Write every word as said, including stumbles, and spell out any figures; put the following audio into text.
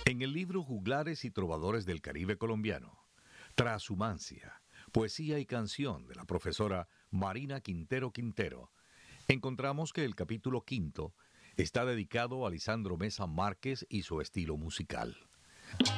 En el libro Juglares y Trovadores del Caribe Colombiano, Trashumancia, poesía y canción de la profesora Marina Quintero Quintero, encontramos que el capítulo quinto está dedicado a Lisandro Mesa Márquez y su estilo musical.